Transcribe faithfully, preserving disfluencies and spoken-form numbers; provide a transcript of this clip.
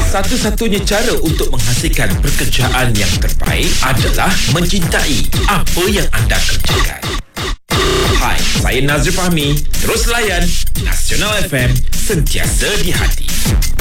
Satu-satunya cara untuk menghasilkan pekerjaan yang terbaik adalah mencintai apa yang anda kerjakan. Hai, saya Nazri Fahmi. Terus layan Nasional F M, sentiasa di hati.